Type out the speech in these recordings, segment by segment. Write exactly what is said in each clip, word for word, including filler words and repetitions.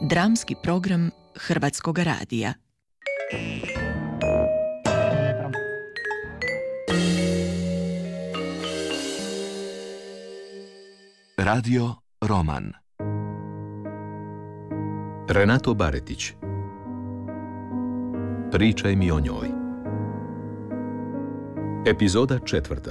Dramski program Hrvatskog radija. Radio Roman. Renato Baretić. Pričaj mi o njoj. Epizoda četvrta.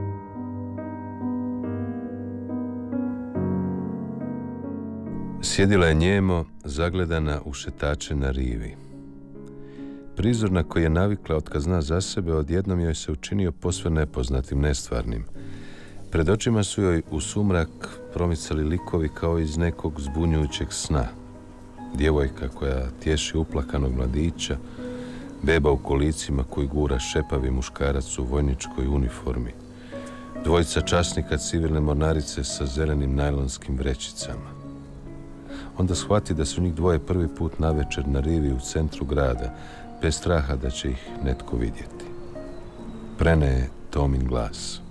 Sjedila je njemo, zagledana u šetače na rivi. Prizor na koji je navikla otkad zna za sebe, odjednom joj se učinio posve nepoznatim, nestvarnim. Pred očima su joj u sumrak promicali likovi kao iz nekog zbunjujućeg sna. Djevojka koja tješi uplakanog mladića, beba u kolicima koji gura šepavi muškarac u vojničkoj uniformi, dvojica časnika civilne mornarice sa zelenim najlonskim vrećicama. Onda shvati da su njih dvoje prvi put navečer na rivi u centru grada, bez straha da će ih netko vidjeti. Prene je Tomin glas.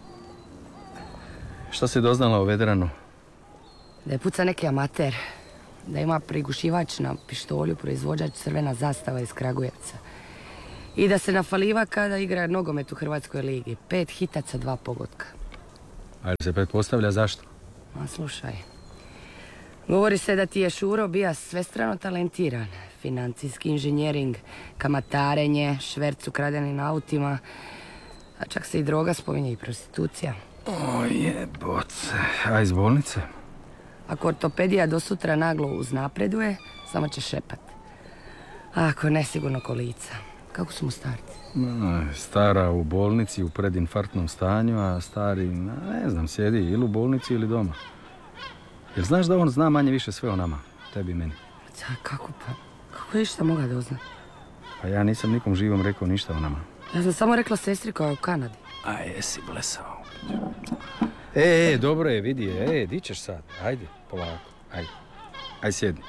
Šta si doznala o Vedranu? Da je puca neki amater, da ima prigušivač na pištolju, proizvođač Crvena zastava iz Kragujevca. I da se nafaliva kada igra nogomet u Hrvatskoj ligi. Pet hitaca, dva pogotka. Ali se pretpostavlja zašto? Ma slušaj, govori se da ti je Šuro bija svestrano talentiran. Financijski inženjering, kamatarenje, šverc ukradenim autima, a čak se i droga spominje i prostitucija. O jeboce, a iz bolnice? Ako ortopedija do sutra naglo uznapreduje, samo će šepat. A ako ne, sigurno kolica. Kako su mu starci? No, stara u bolnici u predinfarktnom stanju, a stari, ne znam, sjedi ili u bolnici ili doma. Jer znaš da on zna manje više sve o nama, tebi i meni? Da, kako pa? Kako je išta moga doznat? Pa ja nisam nikom živom rekao ništa o nama. Ja sam samo rekla sestri koja je u Kanadi. A jesi blesao. E, e, dobro je, vidi je. E, di ćeš sad? Ajde, polako. Ajde. Ajde, sjedni.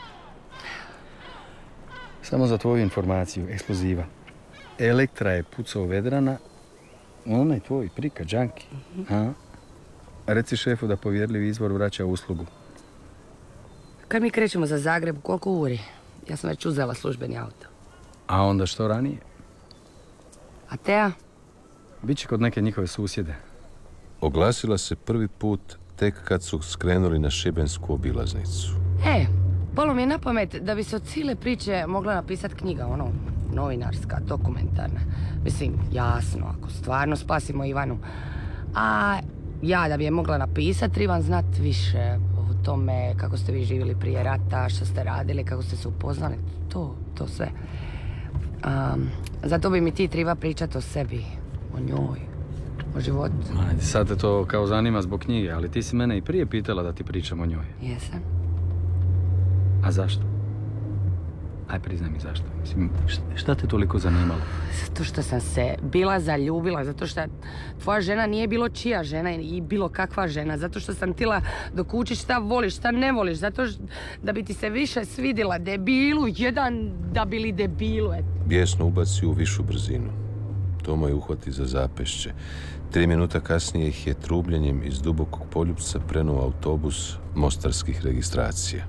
Samo za tvoju informaciju, eksploziva. Elektra je pucao Vedrana, onaj tvoj prika, džanki. Mm-hmm. Reci šefu da povjerljivi izvor vraća uslugu. Kad mi krećemo za Zagreb, koliko uri? Ja sam već uzela službeni auto. A onda što ranije? A Teja? Biće kod neke njihove susjede. Oglasila se prvi put tek kad su skrenuli na šibensku obilaznicu. E, palo mi je na pamet da bi se od cijele priče mogla napisati knjiga, ono, novinarska, dokumentarna. Mislim, jasno, ako stvarno spasimo Ivanu. A ja da bi je mogla napisati, trebam znat više o tome kako ste vi živjeli prije rata, što ste radili, kako ste se upoznali, to, to sve. Um, zato bi mi ti treba pričati o sebi, o njoj, o životu. Ajde, sad te to kao zanima zbog knjige, ali ti si mene i prije pitala da ti pričam o njoj. Jesam. A zašto? Aj, priznaj mi zašto. Mislim, šta te toliko zanimalo? Zato što sam se bila zaljubila, zato što tvoja žena nije bilo čija žena i bilo kakva žena, zato što sam tila dok učiš šta voliš, šta ne voliš, zato što da bi ti se više svidila debilu, jedan da bili debilu, eto. Bijesno ubaci u višu brzinu. Tomo je uhvati za zapešće. Tri minuta kasnije ih je trubljenjem iz dubokog poljupca prenuo autobus mostarskih registracija.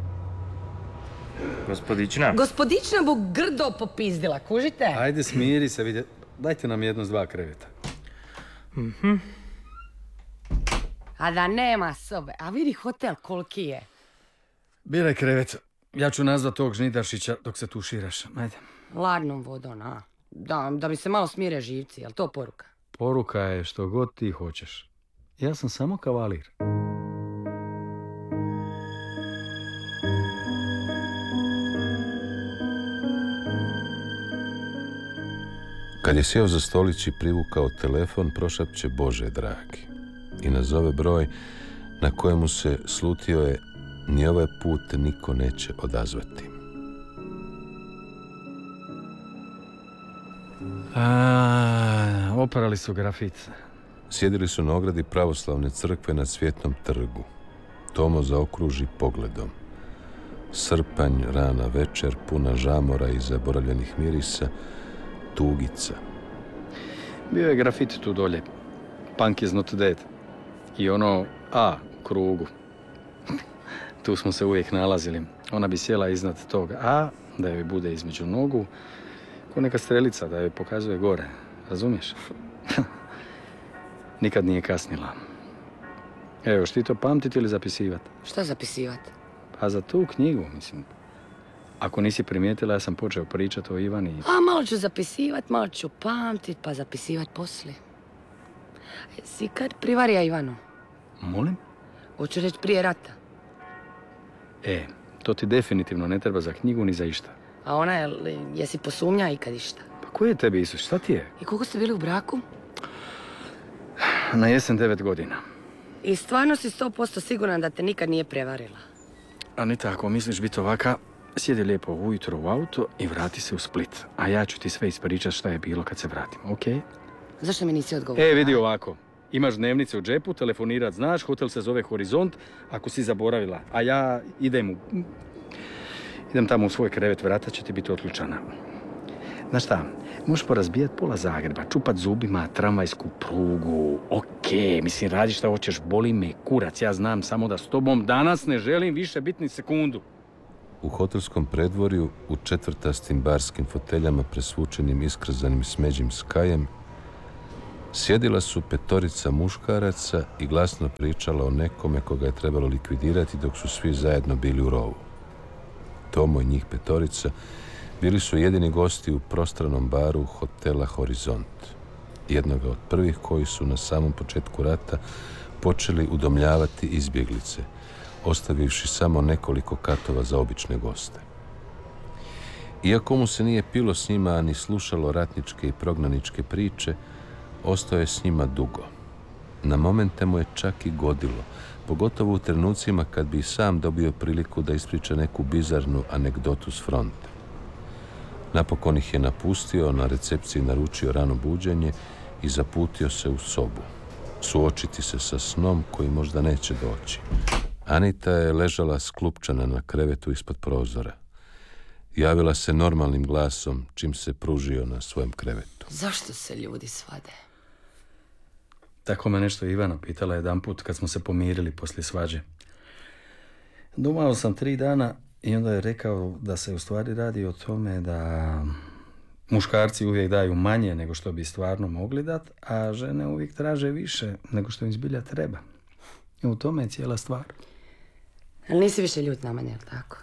Gospodična? Gospodična bu grdo popizdila, kužite? Ajde, smiri se, vidje. Dajte nam jedno s dva kreveta. Mhm. A da nema sobe, a vidi hotel koliki je. Biraj krevet. Ja ću nazvat tog žnidaršića dok se tuširaš. Ajde. Ladnom vodom, a? Da, da mi se malo smire živci, jel to poruka? Poruka je što god ti hoćeš. Ja sam samo kavalir. Kad je sjeo za stolić i privukao telefon, prošapće Bože dragi i nazove broj na kojemu se slutio je ni ovaj put niko neće odazvati. A, oparali su grafit. Sjedili su na ogradi pravoslavne crkve na Cvjetnom trgu. Tomo zaokruži pogledom. Srpanj, rana večer, puna žamora i zaboravljenih mirisa, tugica. Bio je grafit tu dolje. Punk is not dead. I ono A u krugu. Tu smo se uvijek nalazili. Ona bi sjela iznad toga A, da joj bude između nogu, ko neka strelica da joj pokazuje gore. Razumiješ? Nikad nije kasnila. Evo, što ti to pamtiti ili zapisivati? Šta zapisivati? Pa za tu knjigu, mislim. Ako nisi primijetila, ja sam počeo pričati o Ivani. A malo ću zapisivat, malo ću pamtit, pa zapisivat poslije. Si kad privarija Ivanu? Molim? Hoću reći prije rata. E, to ti definitivno ne treba za knjigu ni za išta. A ona je, jesi posumnja ikad išta? Pa ko je tebi, Isus? Šta ti je? I koliko ste bili u braku? Na jesen devet godina. I stvarno si sto posto siguran da te nikad nije prevarila? Anita, ako misliš biti ovaka, sjedi lijepo ujutro u auto i vrati se u Split. A ja ću ti sve ispričati šta je bilo kad se vratim, okej? Okay? Zašto mi nisi odgovorila? E, vidi ovako. Imaš dnevnice u džepu, telefonirat znaš, hotel se zove Horizont, ako si zaboravila. A ja idem u... Idem tamo u svoj krevet, vrata će ti biti otključana. Znaš šta, možeš porazbijat pola Zagreba, čupat zubima tramvajsku prugu. Okej, mislim, radi šta hoćeš, boli me kurac. Ja znam samo da s tobom danas ne želim više biti ni sekundu. U hotelskom predvorju, u četvrtastim barskim foteljama presvučenim iskrzanim smeđim skajem, sjedila su petorica muškaraca i glasno pričala o nekome koga je trebalo likvidirati dok su svi zajedno bili u rovu. Tomo i njih petorica bili su jedini gosti u prostranom baru hotela Horizont, jednoga od prvih koji su na samom početku rata počeli udomljavati izbjeglice, ostavivši samo nekoliko katova za obične goste. Iako mu se nije pilo s njima ni slušalo ratničke i prognaničke priče, ostao je s njima dugo. Na momente mu je čak i godilo, pogotovo u trenucima kad bi sam dobio priliku da ispriča neku bizarnu anegdotu s fronte. Napokon ih je napustio, na recepciji naručio rano buđenje i zaputio se u sobu. Suočiti se sa snom koji možda neće doći. Anita je ležala sklupčana na krevetu ispod prozora. Javila se normalnim glasom čim se pružio na svojem krevetu. Zašto se ljudi svade? Tako me nešto Ivana pitala jedan put kad smo se pomirili poslije svađe. Dumao sam tri dana i onda je rekao da se u stvari radi o tome da muškarci uvijek daju manje nego što bi stvarno mogli dat, a žene uvijek traže više nego što im zbilja treba. I u tome je cijela stvar. Ali nisi više ljut na mene, jel tako?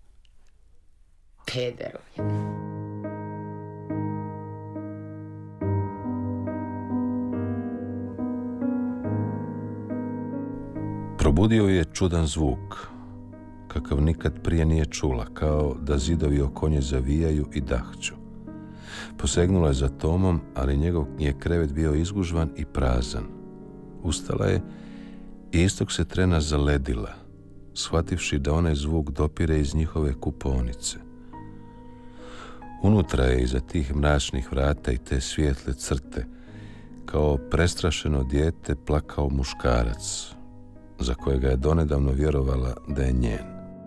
Pederu. Probudio je čudan zvuk, kakav nikad prije nije čula, kao da zidovi oko nje zavijaju i dahću. Posegnula je za Tomom, ali njegov je krevet bio izgužvan i prazan. Ustala je i istog se trena zaledila, shvativši da onaj zvuk dopire iz njihove kupaonice. Unutra je iza tih mračnih vrata i te svijetle crte, kao prestrašeno dijete plakao muškarac, za kojega je donedavno vjerovala da je njen.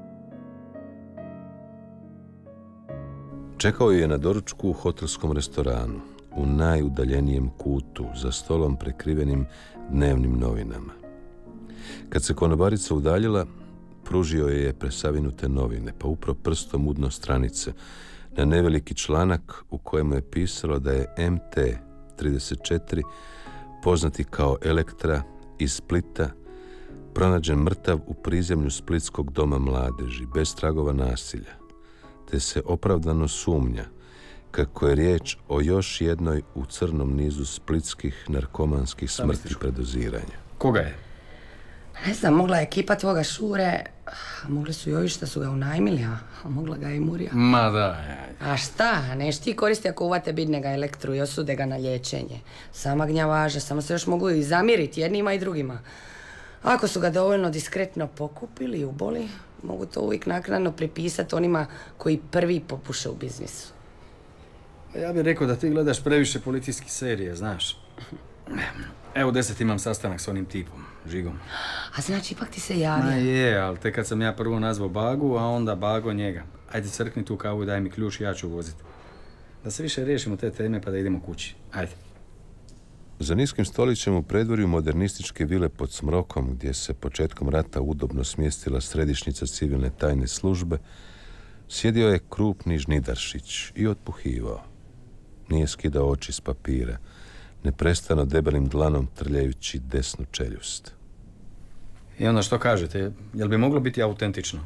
Čekao je na doručku u hotelskom restoranu, u najudaljenijem kutu, za stolom prekrivenim dnevnim novinama. Kad se konobarica udaljila, pružio je presavinute novine, pa upro prstom u dno stranice na neveliki članak u kojemu je pisalo da je M T trideset četiri, poznati kao Elektra, iz Splita, pronađen mrtav u prizemlju Splitskog doma mladeži, bez tragova nasilja, te se opravdano sumnja kako je riječ o još jednoj u crnom nizu splitskih narkomanskih smrti predoziranja. Koga je? Ne znam, mogla je ekipa tvoga Šure, mogli su joj šta su ga unajmili, a mogla ga i Murija. Ma da, ja. A šta, neš ti koristi ako uvate bidnega Elektru i osude ga na liječenje. Sama gnjavaža, samo se još mogu i zamiriti jednima i drugima. Ako su ga dovoljno diskretno pokupili i uboli, mogu to uvijek naknadno pripisati onima koji prvi popuše u biznisu. Ja bih rekao da ti gledaš previše policijskih serije, znaš. Evo deset imam sastanak s onim tipom, Žigom. A znači ipak ti se javio? Ma je, ali te kad sam ja prvo nazvao Bagu, a onda Bago njega. Ajde crkni tu kavu i daj mi ključ, ja ću voziti. Da se više riješimo te teme pa da idemo kući. Ajde. Za niskim stolićem u predvorju modernističke vile pod Smrokom, gdje se početkom rata udobno smjestila središnjica civilne tajne službe, sjedio je krupni Žnidaršić i otpuhivao. Nije skidao oči s papira, neprestano debelim dlanom trljajući desnu čeljust. I onda što kažete, jel bi moglo biti autentično?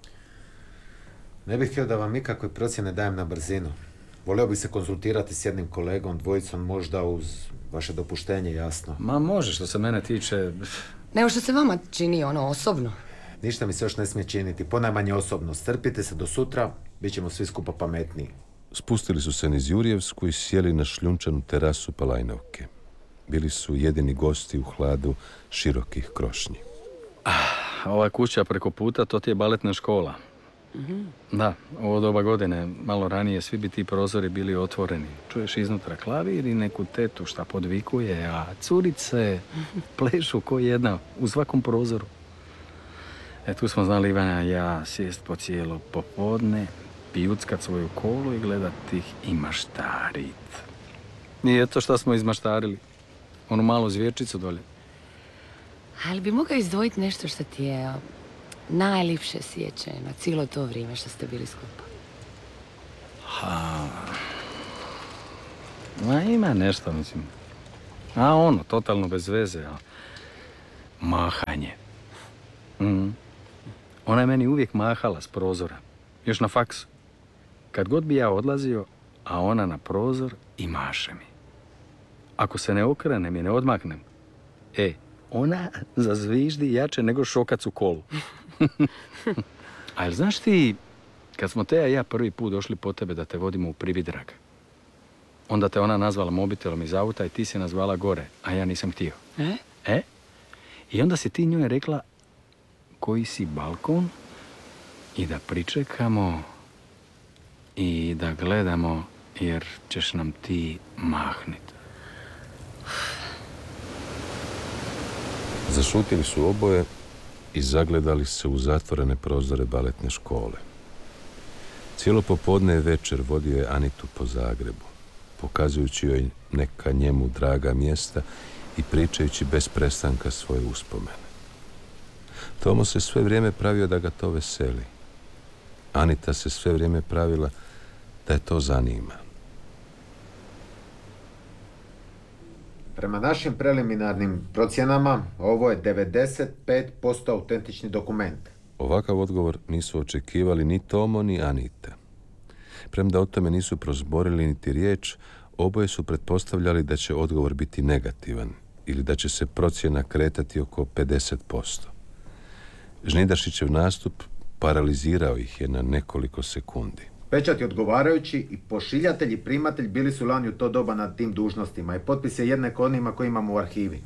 Ne bih htio da vam nikakve procjene dajem na brzinu. Volio bih se konzultirati s jednim kolegom, dvojicom, možda uz vaše dopuštenje, jasno. Ma može, što se mene tiče... Nego što se vama čini, ono, osobno. Ništa mi se još ne smije činiti, ponajmanje osobno. Strpite se do sutra, bit ćemo svi skupa pametniji. Spustili su se niz Jurjevsku i sjeli na šljunčanu terasu Palajnovke. Bili su jedini gosti u hladu širokih krošnji. Ah, ova kuća preko puta, to ti je baletna škola. Mm-hmm. Da, ovo doba godine, malo ranije, svi bi ti prozori bili otvoreni. Čuješ iznutra klavir i neku tetu šta podvikuje, a curice plešu ko jedna u svakom prozoru. E, tu smo znali Ivana i ja sjest po cijelo popodne, pijuckat svoju kolu i gledat ih i maštarit. I eto šta smo izmaštarili. Onu malu zvjerčicu dolje. Ali bi mogao izdvojiti nešto što ti je najljepše sjećanje na cijelo to vrijeme što ste bili skupa. Ha... Ma ima nešto, mislim. A ono, totalno bez veze, a... mahanje. Mm. Ona je meni uvijek mahala s prozora. Još na faksu. Kad god bi ja odlazio, a ona na prozor i maše mi. Ako se ne okrenem i ne odmaknem, e, ona zazviždi jače nego šokac u kolu. Ali znaš ti, kad smo Teja i ja prvi put došli po tebe da te vodimo u Prividrag, onda te ona nazvala mobitelom iz auta i ti si nazvala gore, a ja nisam htio. E? E? I onda si ti njoj rekla koji si balkon i da pričekamo i da gledamo jer ćeš nam ti mahnit. Zašutili su oboje i zagledali se u zatvorene prozore baletne škole. Cijelo popodne i večer vodio je Anitu po Zagrebu, pokazujući joj neka njemu draga mjesta i pričajući bez prestanka svoje uspomene. Tomo se sve vrijeme pravio da ga to veseli. Anita se sve vrijeme pravila da je to zanima. Prema našim preliminarnim procjenama, ovo je devedeset pet posto autentični dokument. Ovakav odgovor nisu očekivali ni Tomo ni Anita. Premda o tome nisu prozborili niti riječ, oboje su pretpostavljali da će odgovor biti negativan ili da će se procjena kretati oko pedeset posto. Žnidaršićev nastup paralizirao ih je na nekoliko sekundi. Pečat je odgovarajući i pošiljatelj i primatelj bili su lani u to doba na tim dužnostima i potpis je jednak onima koji imamo u arhivi.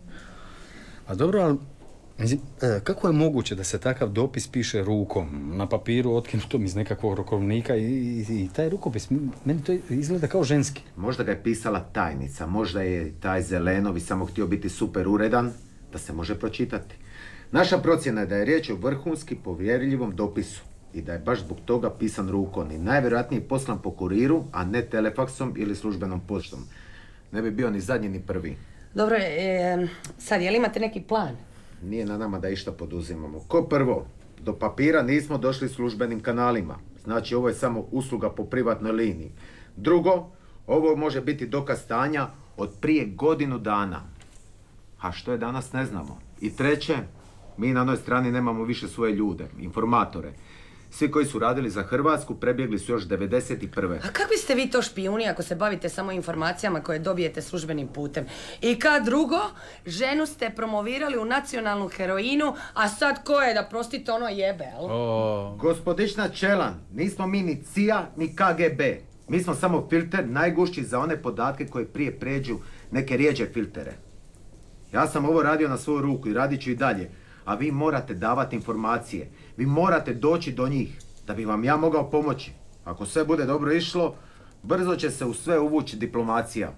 A dobro, ali mislim, kako je moguće da se takav dopis piše rukom, na papiru otkinutom iz nekakvog rokovnika i, i, i taj rukopis, meni to izgleda kao ženski. Možda ga je pisala tajnica, možda je taj Zelenovi samo htio biti super uredan da se može pročitati. Naša procjena je da je riječ o vrhunski povjerljivom dopisu i da je baš zbog toga pisan rukom i najvjerojatnije poslan po kuriru, a ne telefaksom ili službenom poštom. Ne bi bio ni zadnji ni prvi. Dobro, e, sad, jel imate neki plan? Nije na nama da išta poduzimamo. Ko prvo? Do papira nismo došli službenim kanalima. Znači, ovo je samo usluga po privatnoj liniji. Drugo, ovo može biti dokaz stanja od prije godinu dana. A što je danas ne znamo. I treće, mi na onoj strani nemamo više svoje ljude, informatore. Svi koji su radili za Hrvatsku prebjegli su još devedeset prve. A kakvi ste vi to špijuni ako se bavite samo informacijama koje dobijete službenim putem? I kad drugo, ženu ste promovirali u nacionalnu heroinu, a sad ko je da prostite ono jebe, jel? Oh. Gospodična Čelan, nismo mi ni C I A ni K G B. Mi smo samo filter najgušći za one podatke koje prije pređu neke rijeđe filtere. Ja sam ovo radio na svoju ruku i radit ću i dalje. A vi morate davati informacije. Vi morate doći do njih, da bi vam ja mogao pomoći. Ako sve bude dobro išlo, brzo će se u sve uvući diplomacija.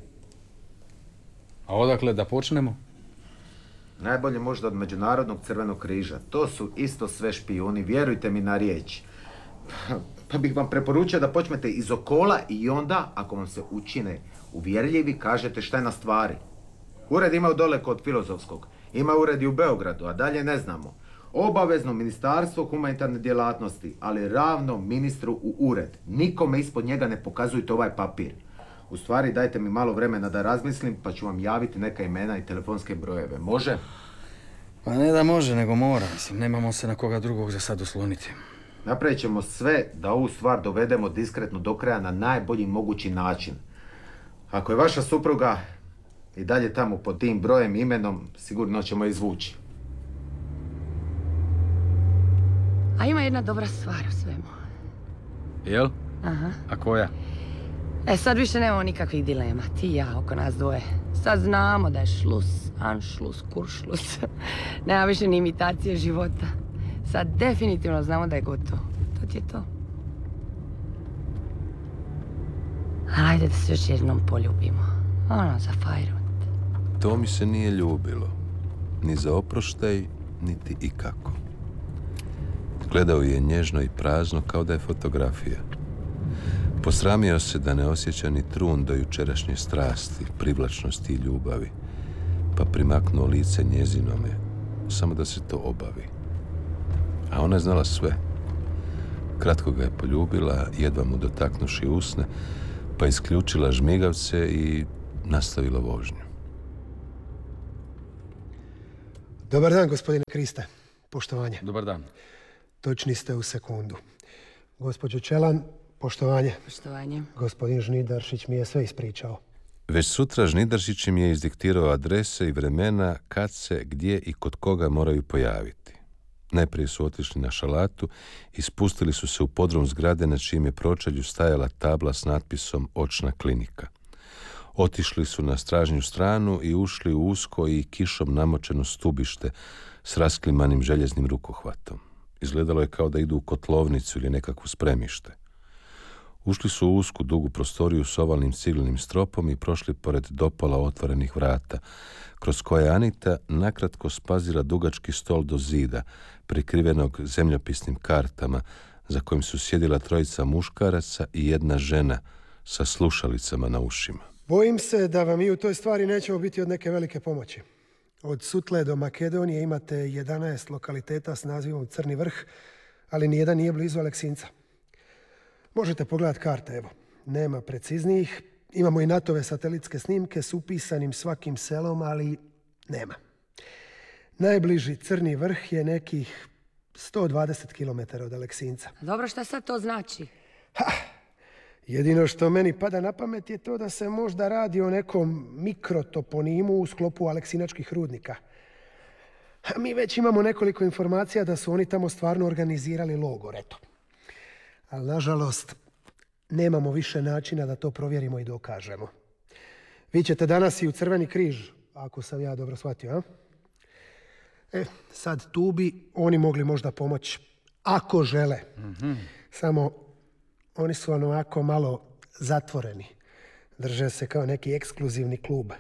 A odakle da počnemo? Najbolje možda od Međunarodnog crvenog križa. To su isto sve špijuni, vjerujte mi na riječ. Pa bih vam preporučio da počnete iz okola i onda, ako vam se učine uvjerljivi, kažete šta je na stvari. Ured ima dole kod Filozofskog. Ima ured i u Beogradu, a dalje ne znamo. Obavezno ministarstvo humanitarne djelatnosti, ali ravno ministru u ured. Nikome ispod njega ne pokazujte ovaj papir. U stvari, dajte mi malo vremena da razmislim, pa ću vam javiti neka imena i telefonske brojeve. Može? Pa ne da može, nego mora. Mislim, nemamo se na koga drugog za sad osloniti. Napravit ćemo sve da ovu stvar dovedemo diskretno do kraja na najbolji mogući način. Ako je vaša supruga i dalje tamo pod tim brojem i imenom, sigurno ćemo izvući. A ima jedna dobra stvar u svemu. Jel? Aha. A koja? E, sad više nemamo nikakvih dilema. Ti i ja oko nas dvoje. Sad znamo da je šlus, anšlus, kuršlus. Nema više ni imitacije života. Sad definitivno znamo da je gotovo. To ti je to. Hajde da se još jednom poljubimo. Ono, za fajrut. To mi se nije ljubilo. Ni za oproštaj, niti ikako. Gledao je nježno i prazno kao da je fotografija. Posramio se da ne osjeća ni trun do jučerašnje strasti, privlačnosti i ljubavi, pa primaknuo lice njezinome, samo da se to obavi. A ona je znala sve. Kratko ga je poljubila, jedva mu dotaknuši usne, pa isključila žmigavce i nastavila vožnju. Dobar dan, gospodine Kriste. Poštovanje. Dobar dan. Točni ste u sekundu. Gospođo Čelan, poštovanje. Poštovanje. Gospodin Žnidaršić mi je sve ispričao. Već sutra Žnidaršić im je izdiktirao adrese i vremena kad se, gdje i kod koga moraju pojaviti. Najprije su otišli na šalatu i spustili su se u podrum zgrade na čijem je pročelju stajala tabla s natpisom Očna klinika. Otišli su na stražnju stranu i ušli u usko i kišom namočeno stubište s rasklimanim željeznim rukohvatom. Izgledalo je kao da idu u kotlovnicu ili nekakvu spremište. Ušli su u usku dugu prostoriju s ovalnim ciglenim stropom i prošli pored dopola otvorenih vrata, kroz koje je Anita nakratko spazila dugački stol do zida, prikrivenog zemljopisnim kartama, za kojim su sjedila trojica muškaraca i jedna žena sa slušalicama na ušima. Bojim se da vam i u toj stvari nećemo biti od neke velike pomoći. Od Sutle do Makedonije imate jedanaest lokaliteta s nazivom Crni vrh, ali nijedan nije blizu Aleksinca. Možete pogledati karte, evo. Nema preciznijih. Imamo i natove satelitske snimke s upisanim svakim selom, ali nema. Najbliži Crni vrh je nekih sto dvadeset kilometara od Aleksinca. Dobro, šta sad to znači? Ha! Jedino što meni pada na pamet je to da se možda radi o nekom mikrotoponimu u sklopu aleksinačkih rudnika. A mi već imamo nekoliko informacija da su oni tamo stvarno organizirali logor, eto. Ali, nažalost, nemamo više načina da to provjerimo i dokažemo. Vi ćete danas i u Crveni križ, ako sam ja dobro shvatio, a? E, sad tu bi oni mogli možda pomoći, ako žele. Mm-hmm. Samo, oni su onako malo zatvoreni. Drže se kao neki ekskluzivni klub.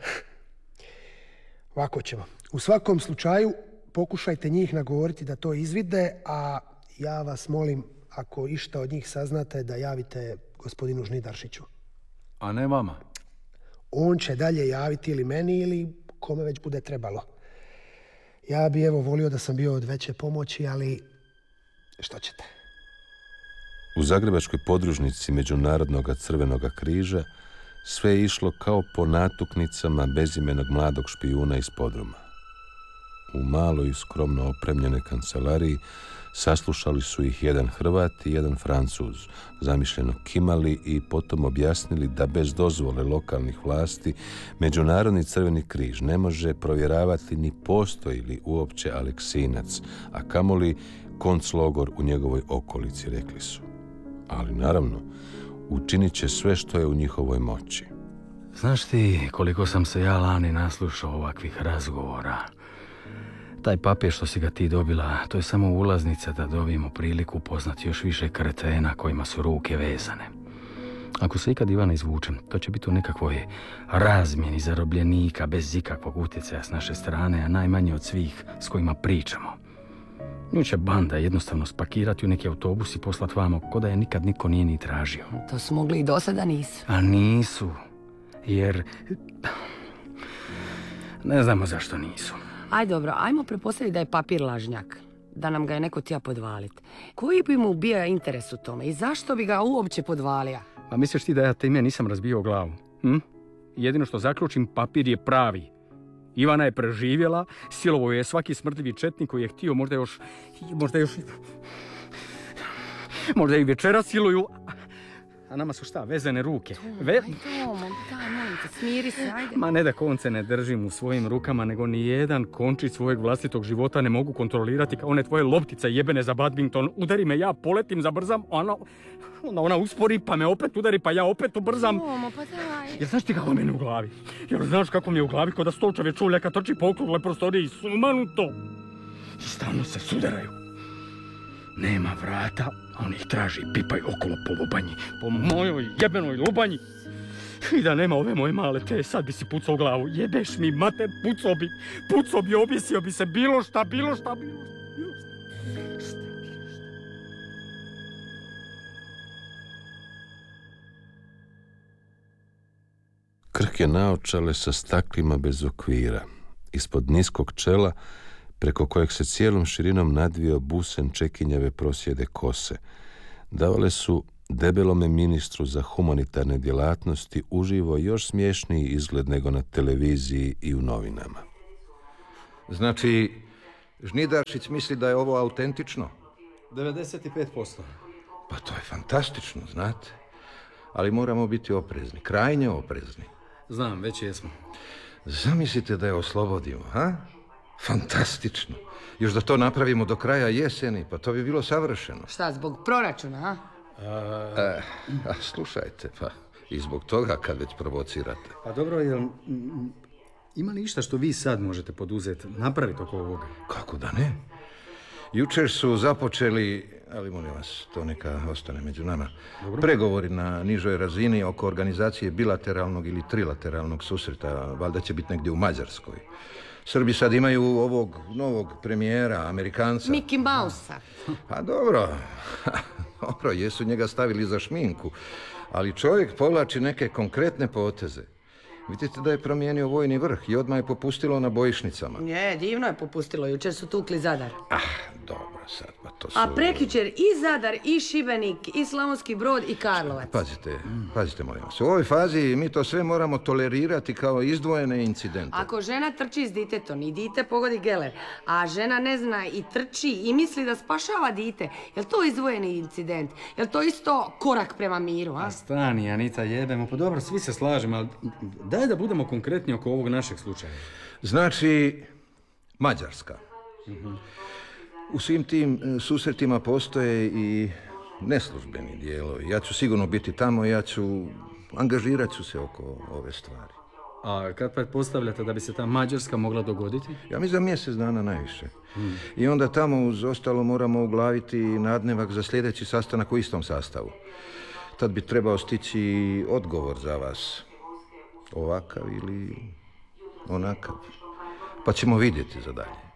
Ovako ćemo. U svakom slučaju, pokušajte njih nagovoriti da to izvide, a ja vas molim, ako išta od njih saznate, da javite gospodinu Žnidaršiću. A ne vama? On će dalje javiti ili meni ili kome već bude trebalo. Ja bi evo volio da sam bio od veće pomoći, ali što ćete? U zagrebačkoj podružnici Međunarodnog crvenog križa sve je išlo kao po natuknicama bezimenog mladog špijuna iz podruma. U maloj i skromno opremljenoj kancelariji saslušali su ih jedan Hrvat i jedan Francuz, zamišljeno kimali i potom objasnili da bez dozvole lokalnih vlasti Međunarodni crveni križ ne može provjeravati ni postoji li uopće Aleksinac, a kamoli konclogor u njegovoj okolici, rekli su. Ali naravno, učinit će sve što je u njihovoj moći. Znaš ti koliko sam se ja lani naslušao ovakvih razgovora? Taj papir što si ga ti dobila, to je samo ulaznica da dobijemo priliku upoznati još više kretena kojima su ruke vezane. Ako se ikad Ivana izvučem, to će biti u nekakvoj razmjeni zarobljenika bez ikakvog utjecaja s naše strane, a najmanje od svih s kojima pričamo. Nju će banda jednostavno spakirati u neki autobus i poslati vamo, ko da je nikad niko nije ni tražio. To su mogli i do sada nisu. A nisu, jer... Ne znamo zašto nisu. Aj dobro, ajmo prepostaviti da je papir lažnjak. Da nam ga je neko tija podvaliti. Koji bi mu bio interes u tome i zašto bi ga uopće podvalija? A misliš ti da ja time nisam razbio glavu? Hm? Jedino što zaključim, papir je pravi. Ivana je preživjela, silovo je svaki smrdljivi četnik koji je htio, možda još... Možda još... Možda i večera siluju... A nama su šta, vezane ruke? Ve... Aj Tomo, daj, molim te, smiri se, ajde. Ma ne da konce ne držim u svojim rukama, nego ni jedan končić svojeg vlastitog života ne mogu kontrolirati kao one tvoje loptice jebene za badminton. Udari me, ja poletim, zabrzam, ona, onda ona uspori, pa me opet udari, pa ja opet ubrzam. Tomo, pa daj. Jel znaš ti kako meni u glavi? Jel znaš kako mi je u glavi kod da stolčave čuljaka trči po okrugle prostoriji sumanuto? I stalno se sudaraju. Nema vrata, a on ih traži i pipaju okolo po lubanji. Po mojoj jebenoj lubanji. I da nema ove moje male te, sad bi si pucao u glavu. Jebeš mi, mater, pucao bi, pucao bi, objesio bi se, bilo šta, bilo šta, bilo šta, bilo šta. Krhke naočale sa staklima bez okvira. Ispod niskog čela, preko kojeg se cijelom širinom nadvio busen čekinjave prosjede kose, davale su debelome ministru za humanitarne djelatnosti uživo još smješniji izgled nego na televiziji i u novinama. Znači, Žnidaršić misli da je ovo autentično? devedeset pet posto. Pa to je fantastično, znate. Ali moramo biti oprezni, krajnje oprezni. Znam, već jesmo. Zamislite da je oslobodimo, ha? Fantastično. Još da to napravimo do kraja jeseni, pa to bi bilo savršeno. Šta, zbog proračuna, a? A, e, a slušajte, pa i zbog toga kad već provocirate. Pa dobro, jel, ima li išta što vi sad možete poduzeti, napraviti oko ovoga? Kako da ne? Jučer su započeli, ali molim vas, to neka ostane među nama, dobro, pregovori na nižoj razini oko organizacije bilateralnog ili trilateralnog susreta, valjda će biti negdje u Mađarskoj. Srbi sad imaju ovog novog premijera, Amerikanca. Mickey Mouse-a. Pa dobro, dobro, jesu njega stavili za šminku, ali čovjek povlači neke konkretne poteze. Vidite da je promijenio vojni vrh i odmah je popustilo na bojišnicama. Je, divno je popustilo, jučer su tukli Zadar. Ah, dobro sad, pa to su... A prekjučer i Zadar, i Šibenik, i Slavonski Brod, i Karlovac. Pazite, pazite, molim vas. U ovoj fazi mi to sve moramo tolerirati kao izdvojene incidente. Ako žena trči s ditetom i dite pogodi geler, a žena ne zna i trči i misli da spašava dite, je li to izdvojeni incident? Je li to isto korak prema miru, a? A stani, Anita, jebemo. Pa dobro, svi se slažemo, ali daj da budemo konkretni oko ovog našeg slučaja. Znači, Mađarska. Uh-huh. U svim tim susretima postoje i neslužbeni dijelovi. Ja ću sigurno biti tamo, ja ću... angažirat ću se oko ove stvari. A kad pretpostavljate da bi se ta Mađarska mogla dogoditi? Ja mislim za mjesec dana najviše. Hmm. I onda tamo uz ostalo moramo uglaviti nadnevak za sljedeći sastanak u istom sastavu. Tad bi trebao stići odgovor za vas. Ovakav ili onakav. Pa ćemo vidjeti za dalje.